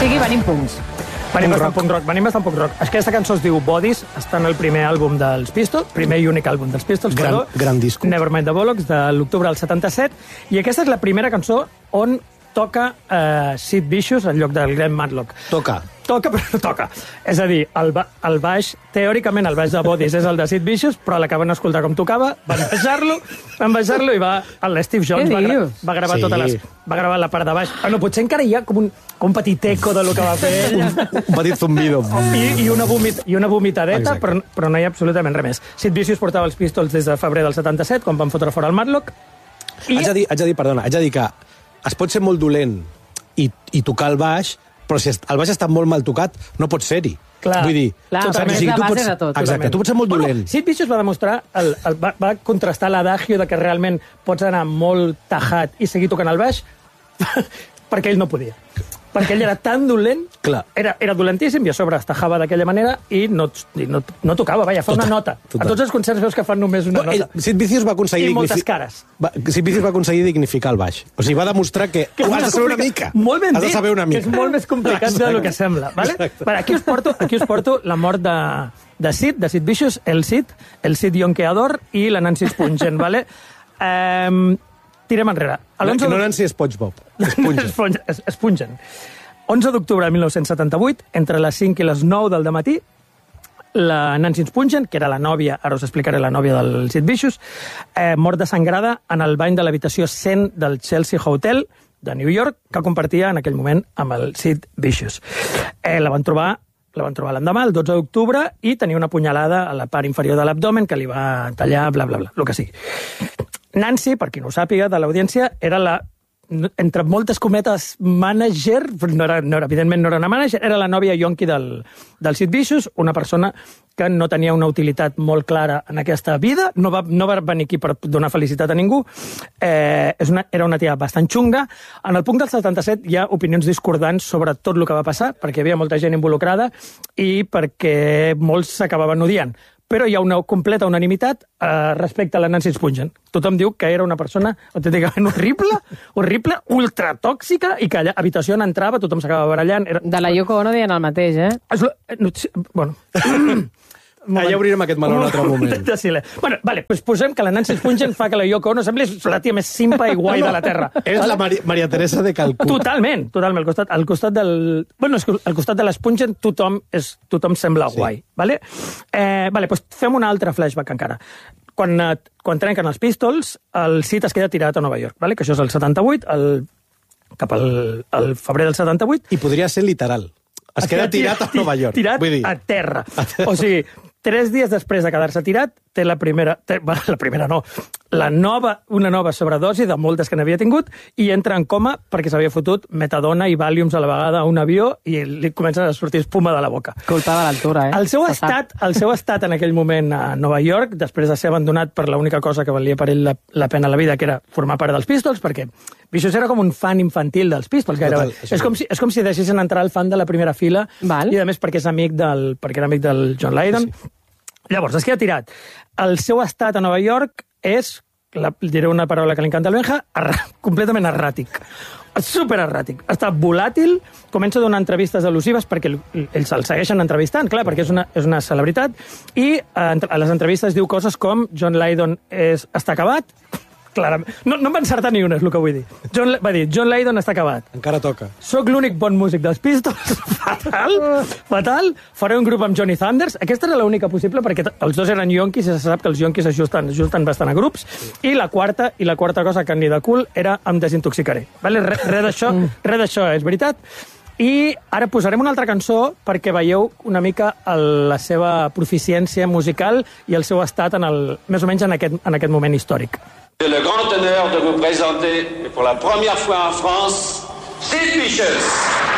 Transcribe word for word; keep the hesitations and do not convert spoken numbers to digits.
sigui, venim punts. Venim bastant punk rock. Venim bastant punk rock. Aquesta cançó es diu Bodies, està en el primer àlbum dels Pistols, primer i únic àlbum dels Pistols, gran, perdó. Gran disco. Nevermind the Bollocks, de l'octubre del setanta-set, i aquesta és la primera cançó on toca uh, Sid Vicious en lloc del Glenn Matlock. Toca. Toca, però no toca. És a dir, el, ba el baix, teòricament el baix de Bodies és el de Sid Vicious, però l'acaben d'escoltar com tocava, van baixar-lo, van baixar-lo i va... L'Steve Jones va, gra va gravar sí. totes les... Va gravar la part de baix. Bueno, potser encara hi ha com un, com un petit eco de lo que va fer ell. un, un petit zumbido. I, i, una, vomit, i una vomitadeta, però, però no hi ha absolutament res més. Sid Vicious portava els Pistols des de febrer del setanta-set, quan van fotre fora el Matlock. I... Haig, de dir, haig de dir, perdona, haig de dir que es pot ser molt dolent i, i tocar el baix, però si el baix està molt mal tocat, no pots ser-hi. Clar, Vull dir, clar, o sigui, és la base pots, de tot. Exacte, tu pots ser molt dolent. Bueno, Sid Vicious va demostrar, el, el, va, va contrastar l'adagio de que realment pots anar molt tajat i seguir tocant el baix, perquè ell no podia. Perquè ell era tan dolent, era, era dolentíssim, i a sobre es tajava d'aquella manera i no, no, no tocava, vaja, fa total, una nota. Total. A tots els concerts veus que fan només una no, nota. Ell, Sid Vicious va aconseguir... I moltes cares. Va, Sid Vicious va aconseguir dignificar el baix. O sigui, va demostrar que, que has de saber una mica. Molt ben has de saber una mica. Que és molt més complicat Exacte. del que sembla. Vale? Vale, aquí, us porto, aquí us porto la mort de, de Sid, de Sid Vicious, el Sid, el Sid Yonkeador i la Nancy Spungen, vale? Um, tirem enrere. No, no Nancy SpongeBob. Spungen. Spungen. onze d'octubre de mil nou-cents setanta-vuit, entre les cinc i les nou del dematí, la Nancy Spungen, que era la nòvia, ara us explicaré la nòvia del Sid Vicious, eh, mort desangrada en el bany de l'habitació cent del Chelsea Hotel de New York, que compartia en aquell moment amb el Sid Vicious. Eh, la van trobar la van trobar l'endemà, el dotze d'octubre, i tenia una punyalada a la part inferior de l'abdomen que li va tallar, bla, bla, bla, el que sigui. Nancy, per qui no ho sàpiga, de l'audiència, era la entre moltes cometes, manager, no era, no era, evidentment no era una manager, era la nòvia yonqui del, del Sid Vicious, una persona que no tenia una utilitat molt clara en aquesta vida, no va, no va venir aquí per donar felicitat a ningú, eh, és una, era una tia bastant xunga. En el punt del setanta-set hi ha opinions discordants sobre tot el que va passar, perquè hi havia molta gent involucrada i perquè molts s'acabaven odiant. Però hi ha una completa unanimitat eh, respecte a la Nancy Spungen. Tothom diu que era una persona autènticament horrible, horrible, ultratòxica, i que allà, habitació on entrava, tothom s'acabava barallant. Era... De la Yoko Ono deien el mateix, eh? Es, no, bueno... Ah, ja obrirem aquest meló en un altre moment. De silenci. Bueno, vale, pues posem que la Nancy Spungen fa que la Yoko Ono sembli la tia més simpa i guai de la Terra. És la Maria, Maria Teresa de Calcuta. Totalment, totalment. Al costat, al costat del... Bueno, al costat de la Spungen tothom, és, tothom sembla sí. guai. Vale? Eh, vale, pues fem un altre flashback encara. Quan, quan trenquen els Pistols, el Sid es queda tirat a Nova York, vale? Que això és el setanta-vuit, el, cap al, al febrer del setanta-vuit. I podria ser literal. Es, es queda tirat a Nova York. Tirat Vull dir. a terra. A terra. O sigui, tres dies després de quedar-se tirat, té la primera... Té, la primera no. La nova, una nova sobredosi de moltes que n'havia tingut i entra en coma perquè s'havia fotut metadona i vàliums a la vegada a un avió i li comença a sortir espuma de la boca. Culpa de l'altura, eh? El seu, estat, el seu estat en aquell moment a Nova York, després de ser abandonat per l'única cosa que valia per ell la, la pena a la vida, que era formar part dels Pistols, perquè Vicious era com un fan infantil dels Pistols. Total, és, com si, és com si deixessin entrar el fan de la primera fila Val. i, a més, perquè és amic del, perquè era amic del John Lydon. Sí. Llavors, es queda tirat. El seu estat a Nova York és, la, diré una paraula que li encanta al Benja, erra, completament erràtic. Super erràtic. Està volàtil, comença a donar entrevistes al·lusives perquè ells el segueixen entrevistant, clar, perquè és una, és una celebritat, i a, a les entrevistes diu coses com John Lydon és, està acabat, clarament. No, no em va encertar ni una, és el que vull dir. John, va dir, John Lydon està acabat. Encara toca. Soc l'únic bon músic dels Pistols. Fatal, fatal. Faré un grup amb Johnny Thunders. Aquesta era l'única possible perquè els dos eren yonquis i se sap que els yonquis ajusten, ajusten bastant a grups. I la quarta i la quarta cosa que ni de cul era em desintoxicaré. Vale? Res re d'això re d'això és veritat. I ara posarem una altra cançó perquè veieu una mica el, la seva proficiència musical i el seu estat en el, més o menys en aquest, en aquest moment històric. J'ai le grand honneur de vous présenter, pour la première fois en France, Sid Vicious.